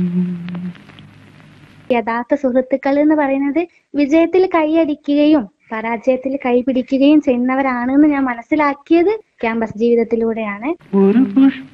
യഥാർത്ഥ സുഹൃത്തുക്കൾ എന്ന് പറയുന്നത് വിജയത്തിൽ കൈയടിക്കുകയും പരാജയത്തിൽ കൈപിടിക്കുകയും ചെയ്യുന്നവരാണെന്ന് ഞാൻ മനസ്സിലാക്കിയത് ക്യാമ്പസ് ജീവിതത്തിലൂടെയാണ്.